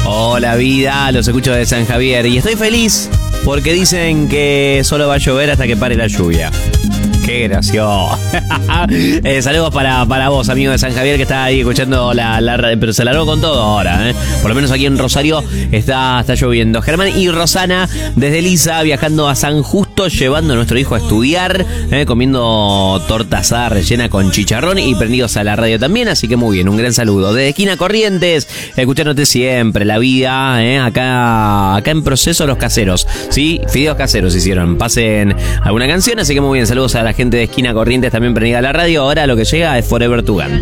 Hola vida, los escucho de San Javier y estoy feliz porque dicen que solo va a llover hasta que pare la lluvia. Qué gracioso. Saludos para vos, amigo de San Javier, que está ahí escuchando la radio, pero se largó con todo ahora, ¿eh? Por lo menos aquí en Rosario está lloviendo. Germán y Rosana desde Lisa viajando a San Justo, llevando a nuestro hijo a estudiar, comiendo torta asada rellena con chicharrón y prendidos a la radio también, así que muy bien, un gran saludo. Desde Esquina Corrientes, escuchándote siempre, la vida, acá en proceso los caseros, ¿sí? Fideos caseros hicieron, pasen alguna canción, así que muy bien, saludos a la gente de Esquina Corrientes también prendida a la radio. Ahora lo que llega es Forever Tugante.